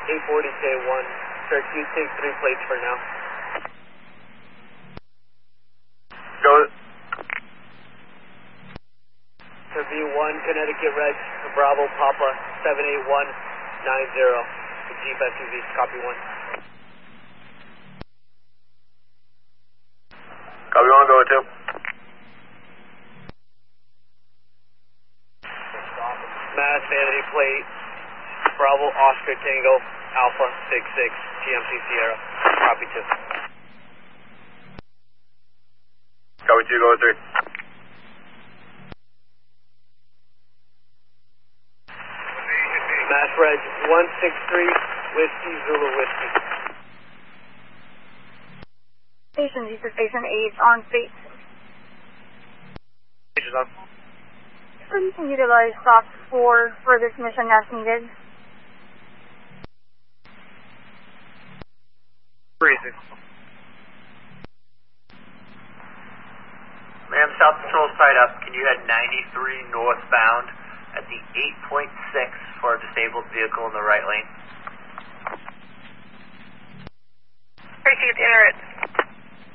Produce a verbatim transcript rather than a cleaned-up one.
eight forty K one, sir, Q take three plates for now. Go. To V one, Connecticut Reg, Bravo Papa, seven eight one nine zero, Jeep S U V, copy one. Copy one, go two. Mass Vanity Plate, Bravo Oscar Tango, Alpha six six, G M C Sierra, copy two. Copy two, go three. Mass Reg, one six three, Whiskey Zulu Whiskey. Station, this is Station eight on state. Station's on. So you can utilize stops for further mission as needed. Freezing. Ma'am, South Patrol side up. Can you head ninety-three northbound at the eight point six for a disabled vehicle in the right lane? Received, enter it.